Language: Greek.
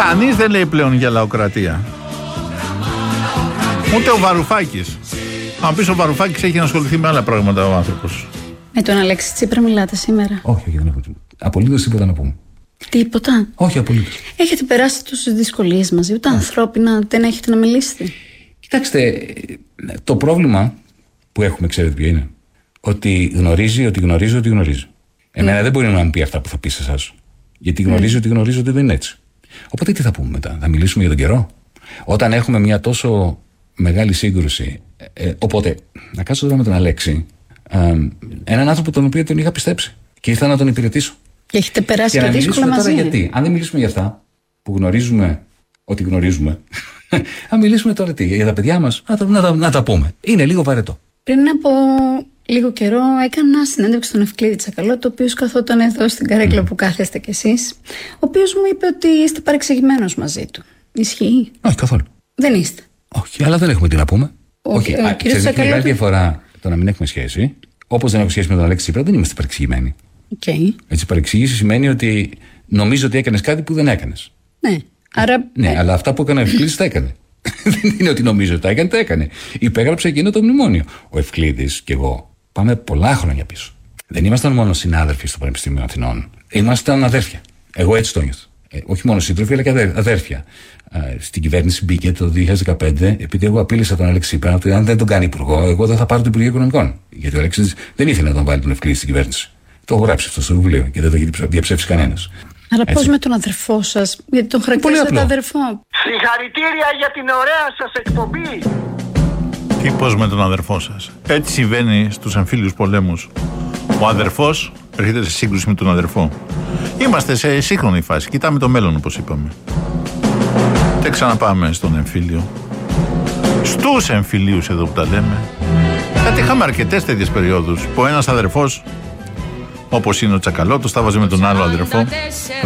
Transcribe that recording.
Κανείς δεν λέει πλέον για λαοκρατία. Ούτε ο Βαρουφάκης. Αν πεις ο Βαρουφάκης έχει να ασχοληθεί με άλλα πράγματα ο άνθρωπος. Με τον Αλέξη Τσίπρα μιλάτε σήμερα? Όχι, δεν έχω τίποτα. Απολύτως τίποτα να πούμε. Τίποτα? Όχι, απολύτως. Έχετε περάσει τόσες δυσκολίες μαζί, ούτε ανθρώπινα δεν έχετε να μιλήσετε? Κοιτάξτε, το πρόβλημα που έχουμε, ξέρετε ποιο είναι? Ότι γνωρίζει ότι γνωρίζει ότι γνωρίζει. Εμένα δεν μπορεί να μου πει αυτά που θα πει σε εσάς. Γιατί γνωρίζει ότι γνωρίζει ότι δεν είναι έτσι. Οπότε τι θα πούμε μετά? Θα μιλήσουμε για τον καιρό? Όταν έχουμε μια τόσο μεγάλη σύγκρουση. Οπότε, να κάτσω τώρα με τον Αλέξη, έναν άνθρωπο τον οποίο τον είχα πιστέψει και ήρθα να τον υπηρετήσω. Και έχετε περάσει και δύσκολα μαζί. Τώρα γιατί? Αν δεν μιλήσουμε για αυτά που γνωρίζουμε ότι γνωρίζουμε, αν μιλήσουμε τώρα τι? Για τα παιδιά μας, να τα πούμε. Είναι λίγο βαρετό. Πριν από λίγο καιρό έκανα συνέντευξη στον Ευκλήδη Τσακαλώτο, ο οποίος καθόταν εδώ στην καρέκλα που κάθεστε κι εσείς, ο οποίος μου είπε ότι είστε παρεξηγημένος μαζί του. Ισχύει? Όχι, καθόλου. Δεν είστε? Όχι, αλλά δεν έχουμε τι να πούμε. Όχι, ξέρετε, είναι μεγάλη διαφορά το να μην έχουμε σχέση. Όπως δεν έχω σχέση με τον Αλέξη Τσίπρα, δεν είμαστε παρεξηγημένοι. Okay. Έτσι, παρεξήγηση σημαίνει ότι νομίζω ότι έκανες κάτι που δεν έκανες. Ναι. Άρα... Ναι, αλλά αυτά που έκανε ο Ευκλήδης τα έκανε. Δεν είναι ότι νομίζω ότι τα έκανε, τα έκανε. Υπέγραψε εκείνο το μνημόνιο. Ο Ευκλήδης και εγώ πάμε πολλά χρόνια πίσω. Δεν ήμασταν μόνο συνάδελφοι στο Πανεπιστήμιο Αθηνών. Ήμασταν αδέρφια. Εγώ έτσι το νιώθω. Όχι μόνο σύντροφοι, αλλά και αδέρφια. Στην κυβέρνηση μπήκε το 2015, επειδή εγώ απείλησα τον Αλέξη Τσίπρα ότι αν δεν τον κάνει υπουργό, εγώ δεν θα πάρω το Υπουργείο Οικονομικών. Γιατί ο Αλέξης δεν ήθελε να τον βάλει τον Ευκλήδη στην κυβέρνηση. Το έχω γράψει αυτό στο βιβλίο και δεν το έχει διαψεύσει κανένας. Αλλά πώς με τον αδερφό σας, γιατί τον χαρακτηρίζετε αδερφό? Συγχαρητήρια για την ωραία σας εκπομπή. Τι πώς με τον αδερφό σας? Έτσι συμβαίνει στους εμφύλιους πολέμους. Ο αδερφός έρχεται σε σύγκρουση με τον αδερφό. Είμαστε σε σύγχρονη φάση. Κοιτάμε το μέλλον, όπως είπαμε. Δεν ξαναπάμε στον εμφύλιο. Στους εμφυλίους εδώ που τα λέμε. Γιατί είχαμε αρκετές τέτοιες περιόδους που ένας αδερφός, όπως είναι ο Τσακαλώτος, τα βάζει με τον άλλο αδερφό,